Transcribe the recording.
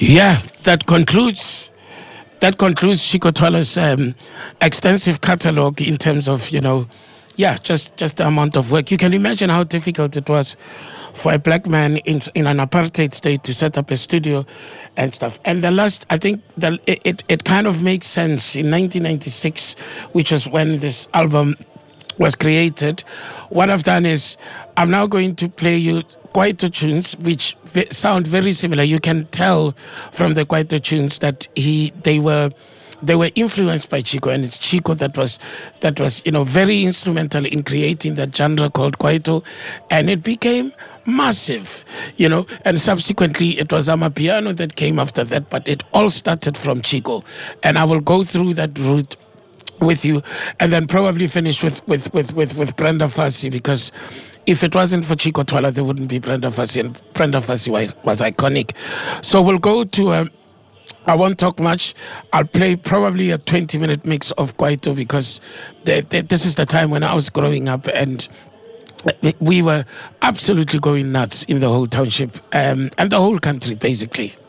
Yeah, Chico Twala's extensive catalogue in terms of, just the amount of work. You can imagine how difficult it was for a black man in an apartheid state to set up a studio and stuff. And the last, I think, it kind of makes sense in 1996, which was when this album was created. What I've done is I'm now going to play you Kwaito tunes, which sound very similar. You can tell from the Kwaito tunes that they were influenced by Chico, and it's Chico that was very instrumental in creating that genre called Kwaito, and it became massive, and subsequently it was Amapiano that came after that, but it all started from Chico, and I will go through that route with you, and then probably finish with Brenda Fassie, because if it wasn't for Chico Twala, there wouldn't be Brenda Fassie, and Brenda Fassie was iconic. So we'll go to I won't talk much. I'll play probably a 20-minute mix of Kwaito, because this is the time when I was growing up and we were absolutely going nuts in the whole township and the whole country, basically.